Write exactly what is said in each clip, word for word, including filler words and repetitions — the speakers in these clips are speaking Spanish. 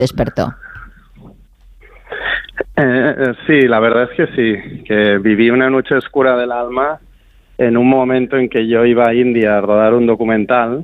despertó. Eh, eh, sí, la verdad es que sí, que viví una noche oscura del alma en un momento en que yo iba a India a rodar un documental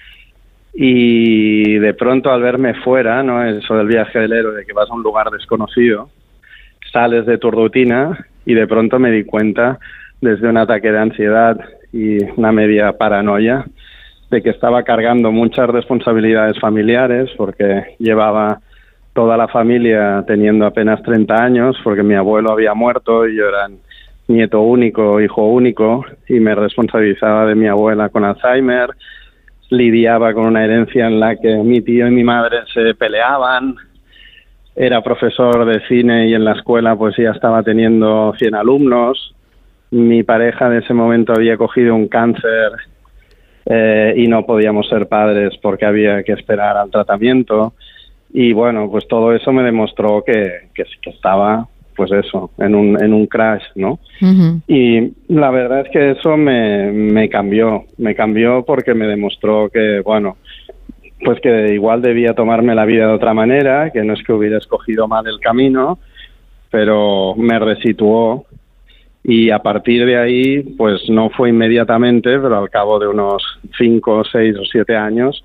y de pronto al verme fuera, ¿no? Eso del viaje del héroe, de que vas a un lugar desconocido, sales de tu rutina y de pronto me di cuenta, desde un ataque de ansiedad y una media paranoia, de que estaba cargando muchas responsabilidades familiares porque llevaba toda la familia teniendo apenas treinta años, porque mi abuelo había muerto y yo era nieto único, hijo único, y me responsabilizaba de mi abuela con Alzheimer, lidiaba con una herencia en la que mi tío y mi madre se peleaban, era profesor de cine y en la escuela pues ya estaba teniendo cien alumnos, mi pareja de ese momento había cogido un cáncer eh, y no podíamos ser padres porque había que esperar al tratamiento. Y bueno, pues todo eso me demostró que, que, que estaba, pues eso, en un, en un crash, ¿no? Uh-huh. Y la verdad es que eso me, me cambió, me cambió porque me demostró que, bueno, pues que igual debía tomarme la vida de otra manera, que no es que hubiera escogido mal el camino, pero me resituó. Y a partir de ahí, pues no fue inmediatamente, pero al cabo de unos cinco, seis o siete años,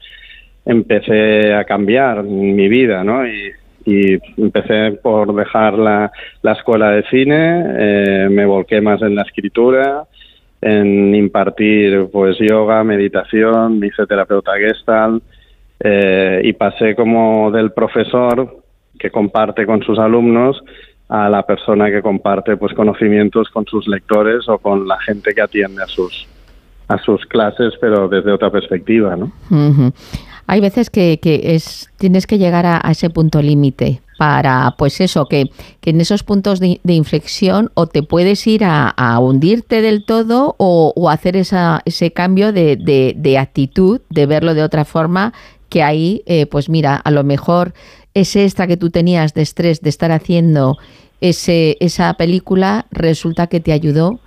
empecé a cambiar mi vida, ¿no? Y, y empecé por dejar la, la escuela de cine, eh, me volqué más en la escritura, en impartir pues yoga, meditación, me hice terapeuta Gestalt, eh, y pasé como del profesor que comparte con sus alumnos a la persona que comparte pues conocimientos con sus lectores o con la gente que atiende a sus a sus clases, pero desde otra perspectiva, ¿no? Uh-huh. Hay veces que, que es tienes que llegar a, a ese punto límite para, pues eso, que, que en esos puntos de, de inflexión o te puedes ir a, a hundirte del todo o, o hacer esa, ese cambio de, de, de actitud, de verlo de otra forma, que ahí, eh, pues mira, a lo mejor ese extra que tú tenías de estrés de estar haciendo ese esa película resulta que te ayudó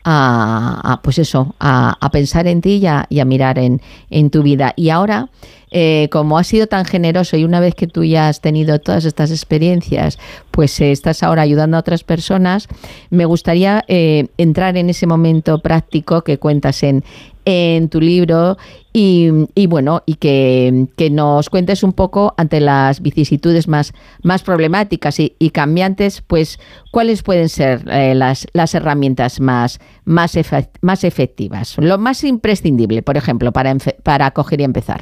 A, a pues eso, a, a pensar en ti y a, y a mirar en, en tu vida. Y ahora, eh, como has sido tan generoso y una vez que tú ya has tenido todas estas experiencias, pues eh, estás ahora ayudando a otras personas, me gustaría eh, entrar en ese momento práctico que cuentas en, en tu libro y, y bueno, y que, que nos cuentes un poco ante las vicisitudes más, más problemáticas y, y cambiantes, pues cuáles pueden ser eh, las, las herramientas más, más, efe, más efectivas, lo más imprescindible, por ejemplo, para, enfe- para coger y empezar.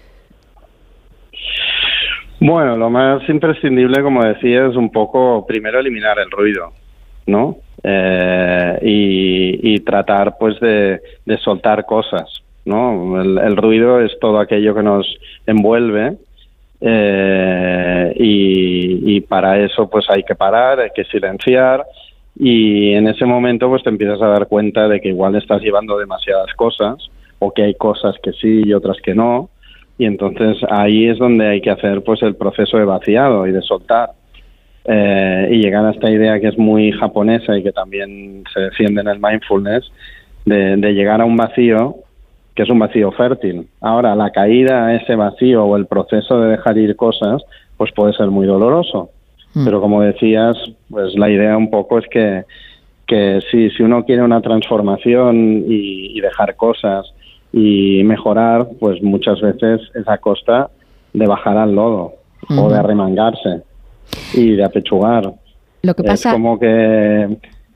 Bueno, lo más imprescindible, como decía, es un poco primero eliminar el ruido, ¿no? Eh, y, y tratar pues de, de soltar cosas, ¿no? El, el ruido es todo aquello que nos envuelve eh, y, y para eso pues hay que parar, hay que silenciar y en ese momento pues te empiezas a dar cuenta de que igual estás llevando demasiadas cosas o que hay cosas que sí y otras que no y entonces ahí es donde hay que hacer pues el proceso de vaciado y de soltar. Eh, y llegar a esta idea que es muy japonesa y que también se defiende en el mindfulness, de, de llegar a un vacío que es un vacío fértil. Ahora, la caída a ese vacío o el proceso de dejar ir cosas, pues puede ser muy doloroso. Mm. Pero como decías, pues la idea un poco es que, que sí, si uno quiere una transformación y, y dejar cosas y mejorar, pues muchas veces es a costa de bajar al lodo mm. o de arremangarse y de apechugar. Lo que pasa es como que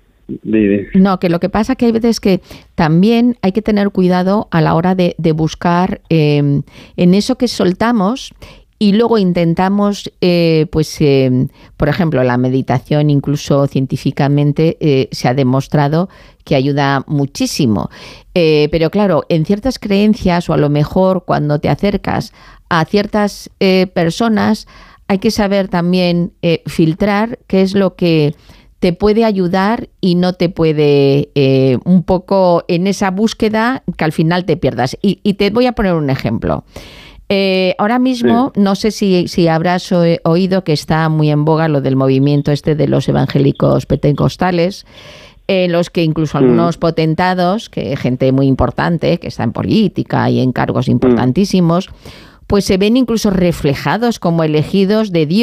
no, que lo que pasa que hay veces que también hay que tener cuidado a la hora de, de buscar eh, en eso que soltamos y luego intentamos, eh, pues, eh, por ejemplo, la meditación, incluso científicamente eh, se ha demostrado que ayuda muchísimo. Eh, pero claro, en ciertas creencias o a lo mejor cuando te acercas a ciertas eh, personas hay que saber también eh, filtrar qué es lo que te puede ayudar y no te puede, eh, un poco en esa búsqueda que al final te pierdas. Y, y te voy a poner un ejemplo. Eh, ahora mismo, sí. no sé si, si habrás oído que está muy en boga lo del movimiento este de los evangélicos pentecostales, en los que incluso mm. algunos potentados, que gente muy importante, que está en política y en cargos importantísimos, pues se ven incluso reflejados como elegidos de Dios.